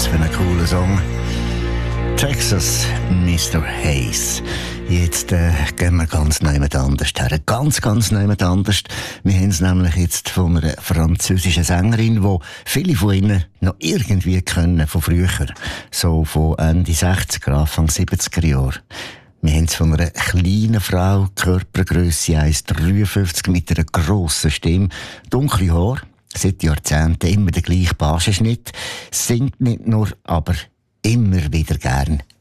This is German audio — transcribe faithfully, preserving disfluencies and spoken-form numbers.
Was für ein cooler Song. Texas, Mister Hayes. Jetzt äh, gehen wir ganz neu anders her. Ganz, ganz neu anders. Wir haben es nämlich jetzt von einer französischen Sängerin, die viele von Ihnen noch irgendwie kennen, von früher. So von Ende sechziger, Anfang siebziger Jahre. Wir haben es von einer kleinen Frau, Körpergrösse eins Komma dreiundfünfzig, mit einer grossen Stimme, dunkle Haare, seit Jahrzehnten immer der gleiche Basenschnitt, singt nicht nur, aber immer wieder gern